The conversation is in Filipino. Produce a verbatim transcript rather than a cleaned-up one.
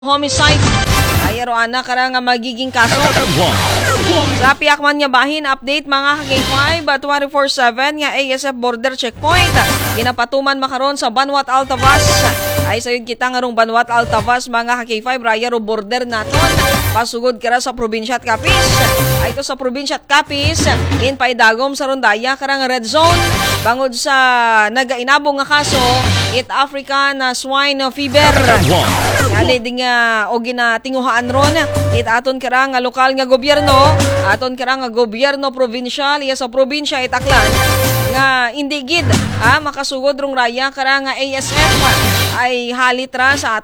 homicide. Ay aroana kara nga magiging kaso. Sa Piakman nga bahin, update mga K five twenty-four seven nga A S F border checkpoint. Ginapatuman makaron sa Banwat Altavas. Ay sayod kita nga rong Banwat Altavas mga K five raya ro border naton. Pasugod kara sa probinsya at Capiz. Ay ito sa probinsya at Capiz, in paidagom sa Rondaya kara nga red zone. Bangod sa nagainabong nga kaso, it African swine fever. Ngali di nga o ginatinguhaan ron, it aton kara nga lokal nga gobyerno, aton kara nga gobyerno provincial, iya sa probinsya it Aklan, nga indigid, ah, makasugod rong raya kara nga A S F ay halitra sa